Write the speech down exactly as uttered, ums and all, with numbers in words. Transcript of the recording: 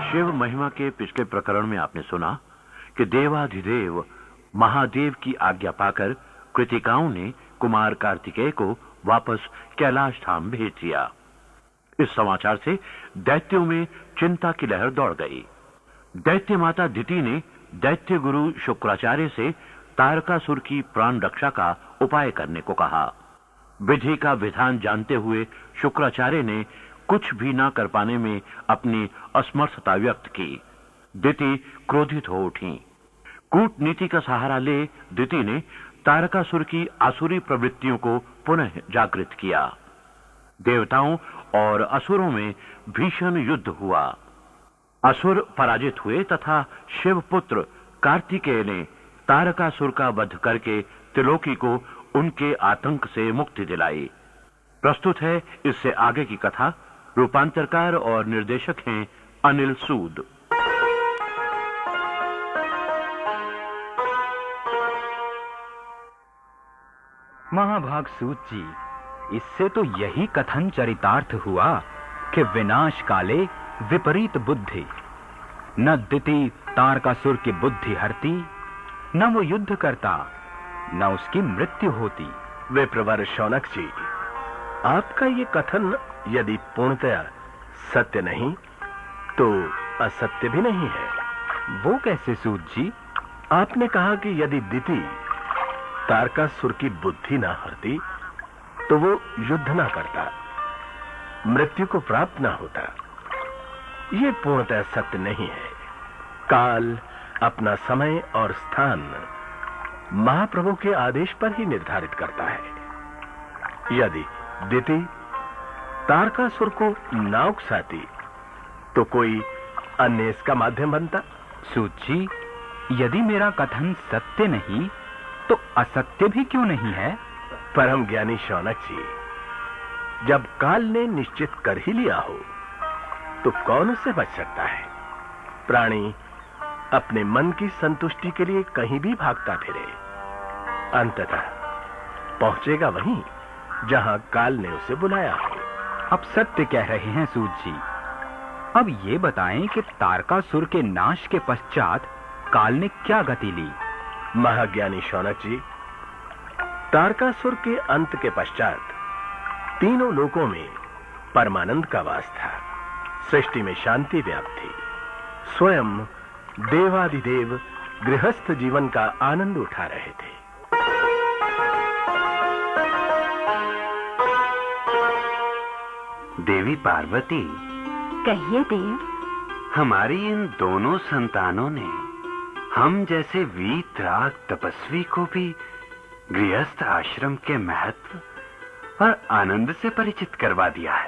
शिव महिमा के पिछले प्रकरण में आपने सुना कि देवाधिदेव महादेव की आज्ञा पाकर कृतिकाओं ने कुमार कार्तिकेय को वापस कैलाश धाम भेज दिया। इस समाचार से दैत्यों में चिंता की लहर दौड़ गई। दैत्य माता दिति ने दैत्य गुरु शुक्राचार्य से तारकासुर की प्राण रक्षा का उपाय करने को कहा। विधि का विधान जानते हुए शुक्राचार्य ने कुछ भी ना कर पाने में अपनी असमर्थता व्यक्त की। दिति क्रोधित हो उठी। कूटनीति का सहारा ले दिति ने तारकासुर की आसुरी प्रवृत्तियों को पुनः जागृत किया। देवताओं और असुरों में भीषण युद्ध हुआ। असुर पराजित हुए तथा शिवपुत्र कार्तिकेय ने तारकासुर का वध करके त्रिलोकी को उनके आतंक से मुक्ति दिलाई। प्रस्तुत है इससे आगे की कथा। रूपांतरकार और निर्देशक हैं अनिल सूद। महाभाग सूत जी, इससे तो यही कथन चरितार्थ हुआ कि विनाश काले विपरीत बुद्धि। न दिति तारकासुर की बुद्धि हरती, न वो युद्ध करता, न उसकी मृत्यु होती। विप्रवर शौनक जी, आपका ये कथन यदि पूर्णतया सत्य नहीं तो असत्य भी नहीं है। वो कैसे सूत जी? आपने कहा कि यदि दिति तारकासुर की बुद्धि ना हरती तो वो युद्ध ना करता, मृत्यु को प्राप्त ना होता। ये पूर्णतः सत्य नहीं है। काल अपना समय और स्थान महाप्रभु के आदेश पर ही निर्धारित करता है। यदि दिति तारकासुर को ना उकसाती तो कोई अन्य इसका माध्यम बनता। सूत जी, यदि मेरा कथन सत्य नहीं तो असत्य भी क्यों नहीं है? परम ज्ञानी शौनक जी, जब काल ने निश्चित कर ही लिया हो तो कौन उससे बच सकता है? प्राणी अपने मन की संतुष्टि के लिए कहीं भी भागता फिरे, अंततः पहुंचेगा वहीं जहां काल ने उसे बुलाया हो। अब सत्य कह रहे हैं सूत जी। अब ये बताएं कि तारकासुर के नाश के पश्चात काल ने क्या गति ली? महाज्ञानी शौनक जी, तारकासुर के अंत के पश्चात तीनों लोकों में परमानंद का वास था। सृष्टि में शांति व्याप्त थी। स्वयं देवाधिदेव गृहस्थ जीवन का आनंद उठा रहे थे। देवी पार्वती, कहिए देव। हमारी इन दोनों संतानों ने हम जैसे वीतराग तपस्वी को भी गृहस्थ आश्रम के महत्व और आनंद से परिचित करवा दिया है।